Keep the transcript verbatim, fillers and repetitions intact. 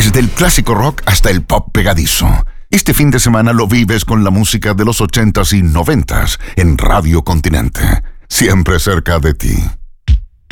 Desde el clásico rock hasta el pop pegadizo. Este fin de semana lo vives con la música de los ochentas y noventas en Radio Continente. Siempre cerca de ti.